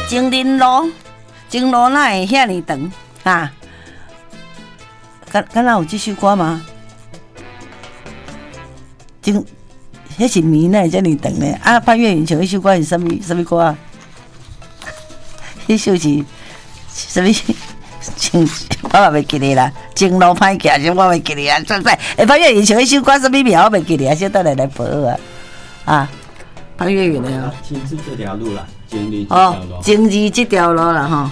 情人路哪会遐尼长啊？敢若有这首歌吗？迄是谜呢，遮尼长呢。啊，潘越云唱迄首歌是什么歌啊？迄首是什么？我嘛袂记得啦。情路歹行，我袂记得啊。潘越云唱迄首歌什么名？我袂记得啊。先等来报啊。啊，潘越云的哦。 情字这条路啦，经历这条路。 哦，情字这条路啦吼。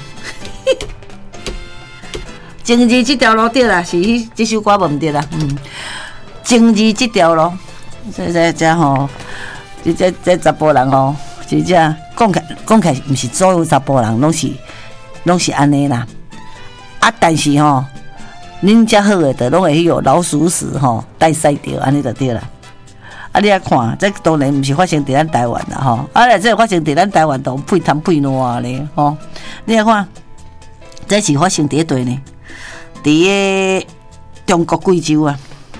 情字这条路对啦，是这首歌无毋对啦。情字这条路。这吼，这查甫人吼，是这讲起来，毋是所有查甫人拢是安尼啦。啊，但是吼，恁遮好诶，就拢会有老鼠屎吼带赛着，安尼就对啦。啊，你啊看，这当然毋是发生伫咱台湾啦吼，啊，这发生伫咱台湾都配汤配烂咧吼。你啊看，这是发生伫倒呢？伫个中国贵州啊。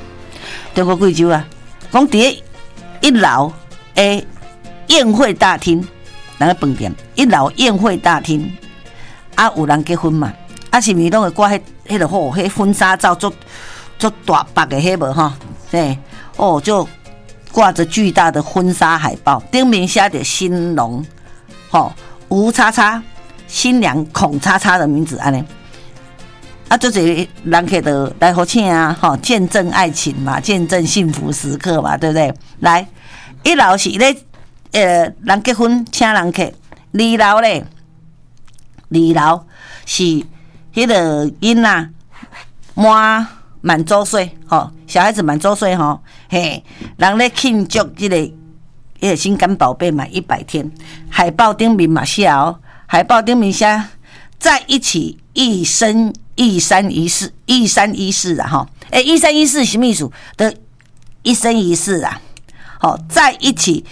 讲伫一楼诶宴会大厅，人个饭店一楼宴会大厅，啊有人结婚嘛？啊是毋是拢会挂迄个吼，迄婚纱照足大白的迄无吼？对，哦就挂着巨大的婚纱海报，顶面写着新郎吼吴叉叉，新娘孔叉叉的名字安尼。啊，做这人客的来合请啊，吼，见证爱情嘛，见证幸福时刻嘛，对不对？来，一楼是咧，人结婚请人客，二楼咧，二楼是迄个囡仔满周岁，吼，小孩子满周岁吼，嘿，人咧庆祝这个心肝宝贝满100天，海报顶面嘛写哦，海报顶面写在一起一生。一三一四啊，哈，一三一四什么意思？的一生一世啊，好，在一起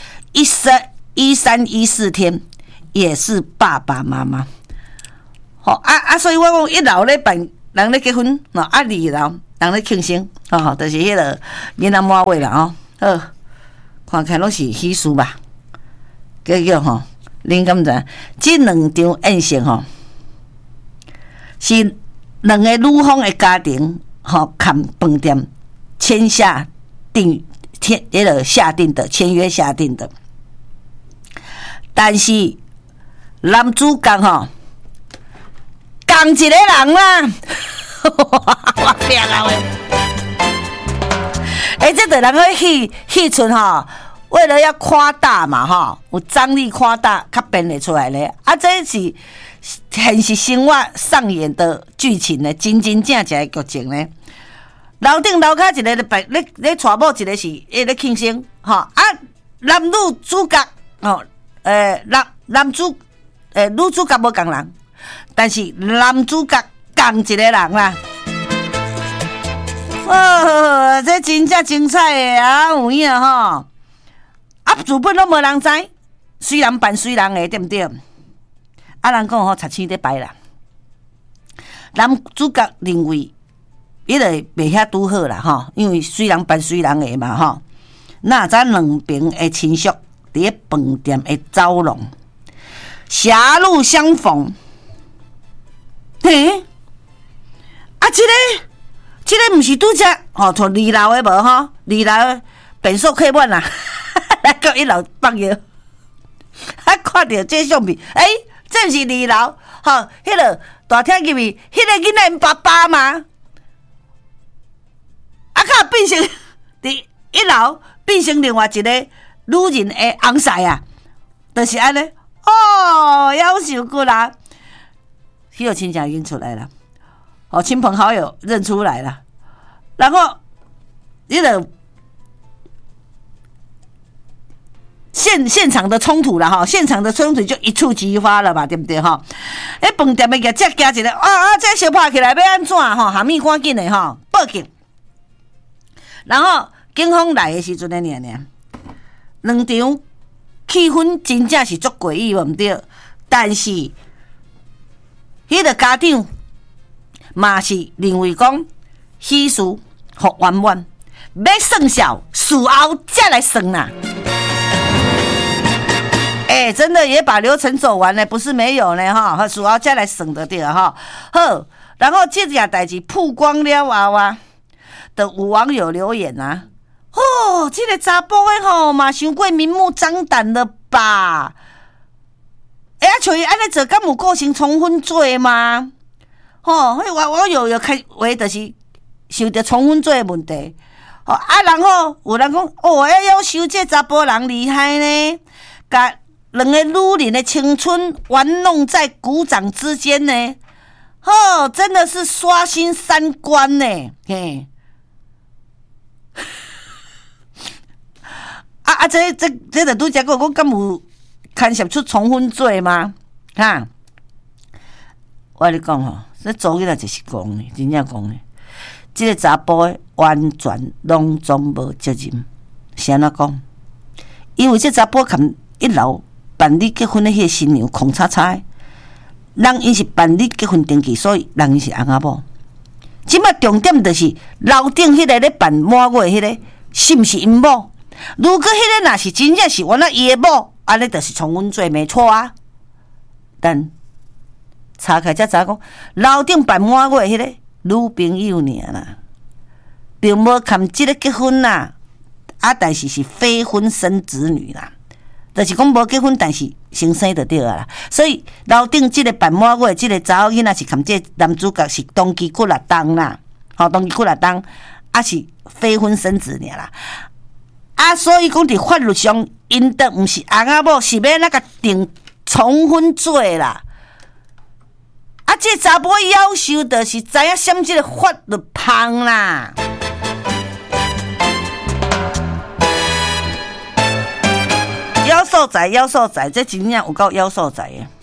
1314天，也是爸爸妈妈。好所以我讲一楼咧办人咧结婚，二楼人咧庆生，就是迄个囡仔满位啦，好，看起来拢是喜事吧？叫吼，恁敢知？这两场宴席吼，是。两个女方的家庭，和饭店签下下定的签约下定的，但是男主角吼，共一个人啦，我拼啊喂！这个人个戏出吼，为了要夸大嘛吼，有张力夸大，较编得出来咧。啊，这是。现实生活上演的剧情呢，真正的剧情呢。楼顶楼骹一个咧娶某，一个是咧庆生，啊，男女主角哦，女主角无共人，但是男主角共一个人啦。哦，这真正精彩的啊，有影吼。啊，自本拢无人知，虽然扮虽然的，对不对？啊，人讲吼，插青在摆啦。男主角认为，伊就袂遐拄好啦吼，因为虽然扮虽然的嘛吼，那咱两边的亲属伫咧饭店的走廊，狭路相逢。嘿，啊，这个毋是拄则吼，从2楼的无吼，2楼便所客满啦，来到1楼放药，啊，看到这相片，这是2楼，吼，迄个大厅入面，迄个囡仔因爸爸嘛，啊，较变成伫1楼变成另外一个女人的翁婿啊，就是安尼，哦，夭寿骨啦，迄个亲戚已经出来了，哦，亲朋好友认出来了，然后迄个。现场的冲突了哈，现场的冲突就一触即发了嘛，对不对哈？饭店的业者加一个这小拍起来要安怎哈？下面赶紧的哈，报警。然后警方来的时阵呢，两场气氛真正是足诡异，无毋对。但是迄个家长嘛是认为讲喜事互圆满，要算数，事后再来算啦。 真的也把流程走完了，不是没有呢哈，主要再来省的对哈。好，然后这件代志曝光了啊，的有网友留言啊，这个查甫的吼嘛，伤过明目张胆了吧？像伊安尼做，敢有构成重婚罪吗？我有开话，就是受到重婚罪的问题。然后有人讲，要收这查甫人厉害呢，甲两个女人的青春玩弄在股掌之间呢。真的是刷新三观呢。嘿，这就拄则讲，我敢有牵涉出重婚罪吗？哈，我跟你讲吼，这昨日就是讲呢，真正讲呢，这个查甫的完全拢总无责任。是安怎讲？因为这查甫含一楼办理结婚的迄个新娘空叉叉的，人伊是办理结婚登记，所以人伊是翁仔某。即摆重点就是楼顶迄个咧办满月迄个，是毋是因某？如果迄个若是真正是原来伊的某，安尼就是重婚罪，没错啊。但查开才知讲，楼顶办满月迄个女朋友尔啦，并无含即个结婚啦，但是是非婚生子女啦，就是讲无结婚，但是先生就对啊啦。所以楼顶即个办满月，即个查某囡仔是含即男主角是当期骨力重啦，当期骨力重，是非婚生子尔啦。所以讲伫法律上，因的毋是翁仔某，是要那个定重婚罪啦。这查甫夭寿，就是知影闪即个法律芳啦。妖所在，这真正有够妖所在的。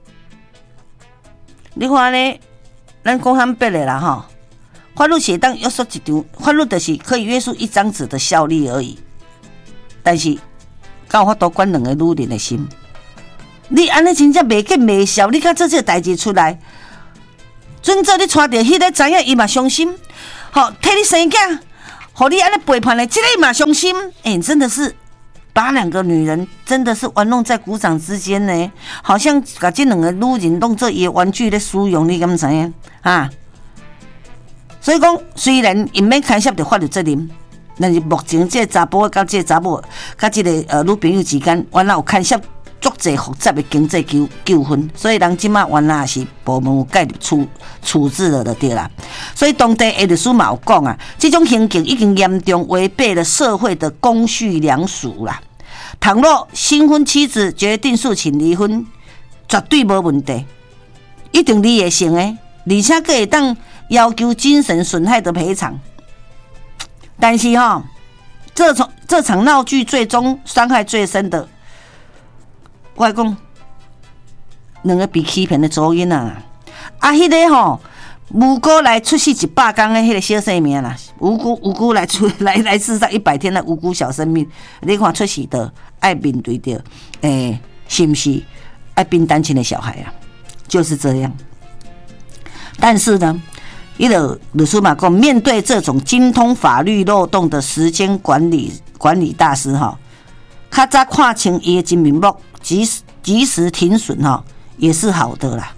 你看呢？咱讲坦白的啦吼，法律是当约束一张，法律就是可以约束一张纸的效力而已。但是，敢有法度管两个女人的心？你安尼真正袂见袂笑，你敢做这个代志出来？准做你带着迄个知影伊嘛伤心，替你生囝，互你安尼背叛的，这个伊嘛伤心。真的是把两个女人真的是玩弄在股掌之间呢，好像把这两个女人当做伊的玩具咧使用，你敢知影啊？所以讲，虽然因免牵涉到法律责任。但是目前这个查甫甲这个查某甲这个女朋友之间，原来有牵涉足侪复杂的经济纠纷，所以人即马原来是部门有介入处置了就对啦。所以当地的律师嘛有讲啊，这种行径已经严重违背了社会的公序良俗啦。倘若新婚妻子决定诉请离婚，绝对无问题，一定离会成的，而且阁会当要求精神损害的赔偿。但是这场闹剧最终伤害最深的，我讲两个被欺骗的祖囡啊！迄个无辜来出世100天的迄个小生命啦，无辜来世上100天的无辜小生命，你看出世的爱面对着，是不是爱变单亲的小孩啊？就是这样。但是呢？律师嘛讲，面对这种精通法律漏洞的时间管理大师较早看清伊的真面目，及时停损也是好的啦，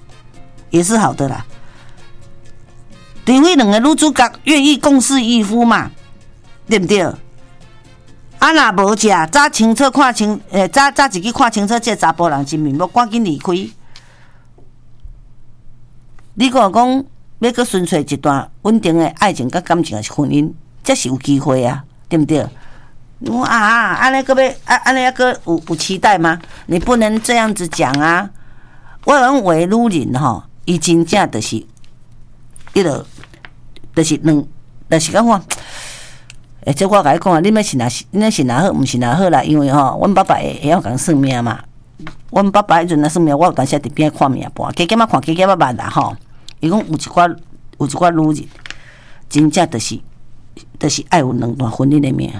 除非两个女主角愿意共侍一夫嘛，对不对？若无食，早清楚看清，早自己看清楚这查甫人真面目，赶紧离开。你讲要搁寻找一段稳定的爱情、甲感情，还是婚姻，这是有机会啊，对不对？安尼搁要安尼还搁有期待吗？你不能这样子讲啊！我认为女人伊真正就是就是讲我，这我甲你讲啊，你要是哪好，毋是哪好啦，因为阮爸爸会晓讲算命嘛。阮爸爸迄阵算命，我有当时伫边看命盘，加减看加减捌啦伊讲有一寡女人，真正就是爱有两段婚姻的命，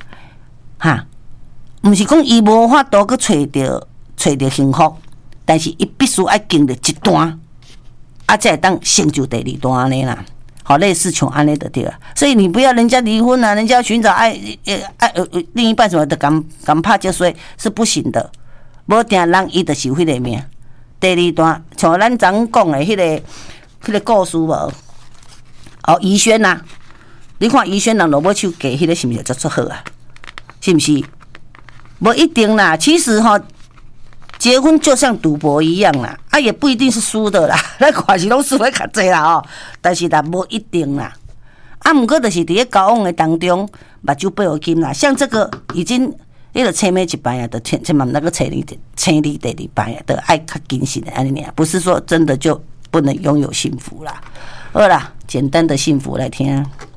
毋是讲伊无法度去找着幸福，但是伊必须爱经历一段，才会当成就第二段安尼啦。类似像安尼就对了。所以你不要人家离婚啊，人家寻找爱另一半什么的，敢拍这水是不行的。 无定人伊就是有迄个命。第二段像咱昨讲的迄个故事无？哦，宜轩呐，你看宜轩人落尾手嫁迄个是毋是足好啊？是毋是？无一定啦，其实吼，结婚就像赌博一样啦，啊也不一定是输的啦，咱看是拢输的较济啦哦，但是啦无一定啦。啊，毋过就是伫咧交往的当中，目睭背后金啦，像这个已经。你著青梅一摆啊，就千万那个青你第二摆啊，都爱较谨慎的安尼尔，不是说真的就不能拥有幸福啦。好啦，简单的幸福来听。